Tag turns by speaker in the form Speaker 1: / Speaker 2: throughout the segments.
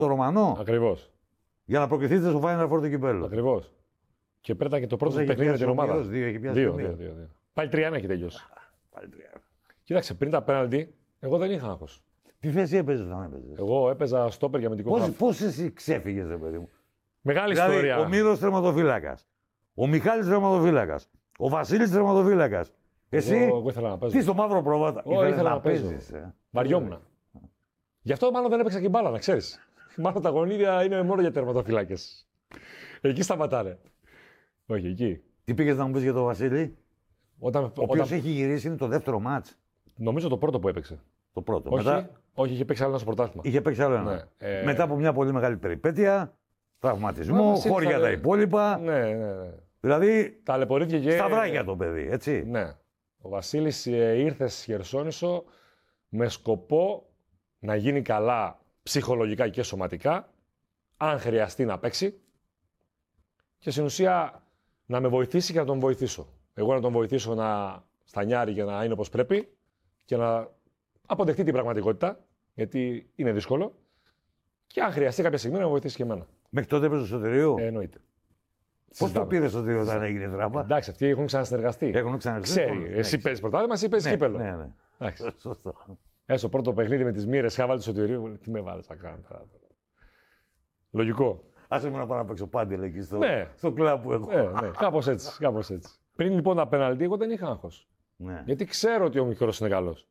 Speaker 1: Το Ρωμανό.
Speaker 2: Ακριβώς.
Speaker 1: Για να προκριθείτε στο Final Four του κυπέλλου.
Speaker 2: Ακριβώς. Και πέτα και το πρώτο παιχνίδι με την ομάδα. Δύο. Πάλι 3-1 έχει τελειώσει.
Speaker 1: Πάλι 3.
Speaker 2: Κοίταξε, πριν τα πέναλτι, εγώ δεν είχα άγχος.
Speaker 1: Τι θέση έπαιζε όταν έπαιζε?
Speaker 2: Εγώ έπαιζα στόπερ για αμυντικό χάφ.
Speaker 1: Πώς εσύ ξέφυγες, ρε παιδί μου?
Speaker 2: Μεγάλη
Speaker 1: Δηλαδή,
Speaker 2: ιστορία.
Speaker 1: ο Μύρος τερματοφύλακας. Ο Μιχάλης τερματοφύλακας. Ο Βασίλης τερματοφύλακας. Εσύ.
Speaker 2: Εγώ ήθελα να παίζω.
Speaker 1: Τι στο μαύρο πρόβατα.
Speaker 2: Εγώ ήθελα να
Speaker 1: παίζεις.
Speaker 2: Βαριόμουν. Γι' αυτό μάλλον δεν έπαιξα και μπάλα, να ξέρεις. Μάλλον τα γονίδια είναι μόνο για τερματοφύλακες. Εκεί σταματάνε. Όχι, εκεί.
Speaker 1: Τι πήγες να μου πεις για τον Βασίλη? Ο οποίος έχει γυρίσει, είναι το δεύτερο μάτς.
Speaker 2: Νομίζω το πρώτο που έπαιξε.
Speaker 1: Το πρώτο.
Speaker 2: Όχι,
Speaker 1: Μετά...
Speaker 2: όχι, είχε παίξει άλλο ένα στο πρωτάθλημα.
Speaker 1: Είχε παίξει άλλο ένα.
Speaker 2: Ναι.
Speaker 1: Μετά από μια πολύ μεγάλη περιπέτεια, τραυματισμό, χώρια τα υπόλοιπα.
Speaker 2: Ναι.
Speaker 1: Δηλαδή.
Speaker 2: Ταλαιπωρήθηκε και.
Speaker 1: Σταυράκια το παιδί, έτσι.
Speaker 2: Ναι. Ο Βασίλης ήρθε στη Χερσόνησο με σκοπό να γίνει καλά ψυχολογικά και σωματικά, αν χρειαστεί να παίξει, και στην ουσία να με βοηθήσει και να τον βοηθήσω. Εγώ να τον βοηθήσω να στανιάρει και να είναι όπως πρέπει και να αποδεχτεί την πραγματικότητα, γιατί είναι δύσκολο, και αν χρειαστεί κάποια στιγμή να με βοηθήσει και εμένα.
Speaker 1: Μέχρι τότε έπαιζε στο Σωτηρίου.
Speaker 2: Εννοείται.
Speaker 1: Πώς το πήρε στο Σωτηρίο όταν έγινε δράμα?
Speaker 2: Εντάξει, αυτοί έχουν ξανασυνεργαστεί.
Speaker 1: Ξέρει.
Speaker 2: Εσύ παίζει πρωτάθλημα, εσύ παίζει κύπελλο.
Speaker 1: Ναι.
Speaker 2: Σωστό. Έστω πρώτο παιχνίδι με τις μοίρες, είχα βάλει το Σωτηρίου. Τι με βάλεις να κάνω τώρα. Λογικό.
Speaker 1: Άσε μου να πάω να παίξω πάντελ εκεί
Speaker 2: στο
Speaker 1: κλαμπ που έχω.
Speaker 2: Ναι. Κάπως έτσι. Πριν λοιπόν τα πέναλτι, εγώ δεν είχα άγχος.
Speaker 1: Ναι.
Speaker 2: Γιατί ξέρω ότι ο μικρός είναι καλός.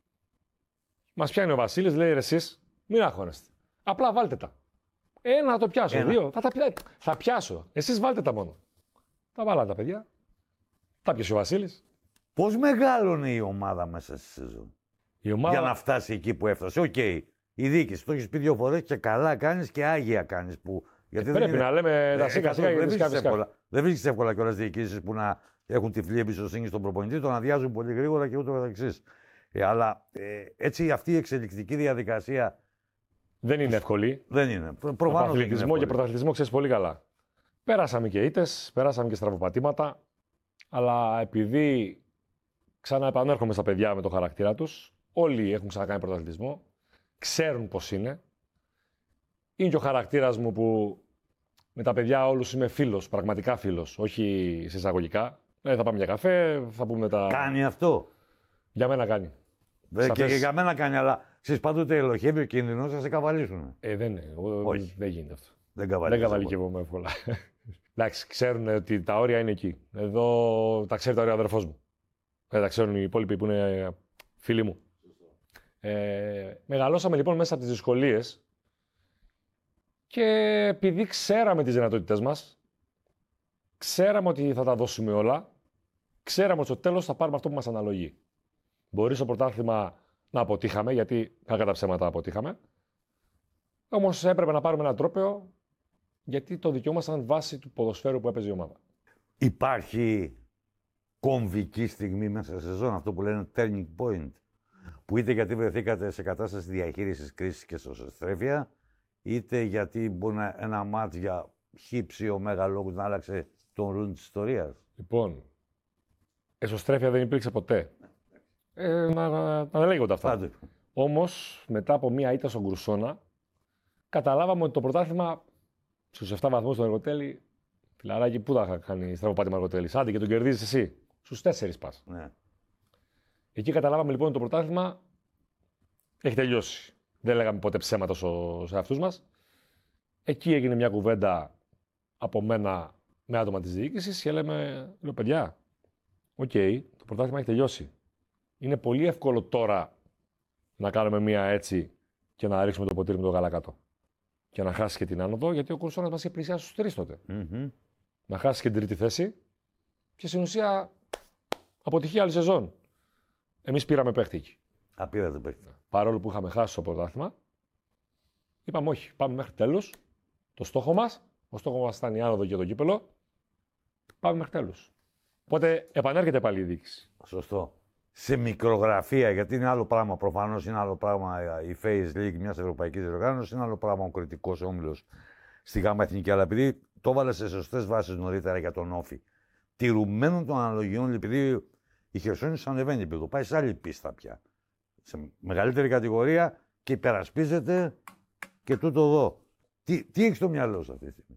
Speaker 2: Μας πιάνει ο Βασίλης, λέει ρε εσείς, μην αγχώνεστε. Απλά βάλτε τα. Ένα θα το πιάσω, δύο. Θα πιάσω. Εσείς βάλτε τα μόνο. Τα βάλα τα παιδιά. Τα πιάσε ο Βασίλης.
Speaker 1: Πώς μεγάλωνε η ομάδα μέσα στη σεζόν? Για να φτάσει εκεί που έφτασε. Οκ. Η διοίκηση το έχει πει 2 φορές και καλά κάνεις και άγια κάνεις.
Speaker 2: Γιατί πρέπει να λέμε τα σίκα-σίκα γιατί
Speaker 1: δεν βρίσκεις εύκολα κιόλας διοικήσεις που να έχουν τυφλή εμπιστοσύνη στον προπονητή, τον αδειάζουν πολύ γρήγορα και ούτω καθεξής. Αλλά έτσι αυτή η εξελικτική διαδικασία.
Speaker 2: Δεν είναι εύκολη.
Speaker 1: Δεν είναι. Προφανώς.
Speaker 2: Αθλητισμό και πρωταθλητισμό ξέρεις πολύ καλά. Πέρασαμε και ήττες, πέρασαμε και στραβοπατήματα, αλλά επειδή ξανά επανέρχομαι στα παιδιά με το χαρακτήρα τους, όλοι έχουν ξανακάνει πρωταθλητισμό, ξέρουν πώς είναι. Είναι και ο χαρακτήρας μου που με τα παιδιά όλους είμαι φίλος, πραγματικά φίλος, όχι σε εισαγωγικά. Θα πάμε για καφέ, θα πούμε τα.
Speaker 1: Κάνει αυτό.
Speaker 2: Για μένα κάνει.
Speaker 1: Και για μένα κάνει, αλλά ξέρεις πάντοτε ελοχεύει ο κίνδυνος να σε καβαλήσουν.
Speaker 2: Δεν είναι. Δεν γίνεται αυτό.
Speaker 1: Δεν
Speaker 2: καβαλικεύομαι εύκολα. Εντάξει, ξέρουν ότι τα όρια είναι εκεί. Εδώ τα ξέρει τα όρια ο αδερφός μου. Τα ξέρουν οι υπόλοιποι που είναι φίλοι μου. Μεγαλώσαμε λοιπόν μέσα από τις δυσκολίες και επειδή ξέραμε τις δυνατότητες μας, ξέραμε ότι θα τα δώσουμε όλα, ξέραμε ότι στο τέλος θα πάρουμε αυτό που μας αναλογεί. Μπορεί στο πρωτάθλημα να αποτύχαμε, γιατί κακά τα ψέματα αποτύχαμε, όμως έπρεπε να πάρουμε ένα τρόπαιο, γιατί το δικαιούμασταν βάσει του ποδοσφαίρου που έπαιζε η ομάδα.
Speaker 1: Υπάρχει κομβική στιγμή μέσα σε σεζόν, αυτό που λένε turning point, που είτε γιατί βρεθήκατε σε κατάσταση διαχείρισης κρίσης και σωστρέφεια, είτε γιατί μπορεί ένα μάτς για χύψη ο λόγους να άλλαξε τον ρουν της ιστορίας.
Speaker 2: Λοιπόν, εσωστρέφεια δεν υπήρξε ποτέ. Να λέγονται αυτά. Όμως, μετά από μία ήττα στον Κουρσόνα, καταλάβαμε ότι το πρωτάθλημα στους 7 βαθμούς στον Εργοτέλη, φιλαράκι, πού θα κάνει στραβοπάτημα Εργοτέλη? Άντε και τον κερδίζεις εσύ. Στους 4 πας.
Speaker 1: Ναι.
Speaker 2: Εκεί καταλάβαμε λοιπόν ότι το πρωτάθλημα έχει τελειώσει. Δεν λέγαμε ποτέ ψέματα σε αυτούς μας. Εκεί έγινε μια κουβέντα από μένα με άτομα της διοίκησης και λέω παιδιά, οκ, το πρωτάθλημα έχει τελειώσει. Είναι πολύ εύκολο τώρα να κάνουμε μία έτσι και να ρίξουμε το ποτήρι με το γάλα κάτω. Και να χάσει και την άνοδο, γιατί ο Κουρσόνας μας είχε πλησιάσει στους 3 τότε.
Speaker 1: Mm-hmm.
Speaker 2: Να χάσει και την τρίτη θέση και στην ουσία αποτυχία άλλη σεζόν. Εμείς πήραμε παίχτη εκεί.
Speaker 1: Πήρατε παίχτη.
Speaker 2: Παρόλο που είχαμε χάσει το πρωτάθλημα, είπαμε όχι, πάμε μέχρι τέλους. Το στόχο μας, ο στόχος μας ήταν η άνοδο και το κύπελο. Πάμε μέχρι τέλους. Οπότε επανέρχεται πάλι η διοίκηση.
Speaker 1: Σωστό. Σε μικρογραφία, γιατί είναι άλλο πράγμα. Προφανώς είναι άλλο πράγμα η Face League μιας ευρωπαϊκής διοργάνωσης, είναι άλλο πράγμα ο κριτικός όμιλος στη ΓΑΜΑ Εθνική. Αλλά επειδή το έβαλε σε σωστές βάσεις νωρίτερα για τον Όφη, τηρουμένων των αναλογιών, επειδή η Χερσόνησο ανεβαίνει επίπεδο, πάει σε άλλη πίστα πια. Σε μεγαλύτερη κατηγορία και υπερασπίζεται και τούτο εδώ. Τι έχει στο μυαλό σου αυτή τη στιγμή?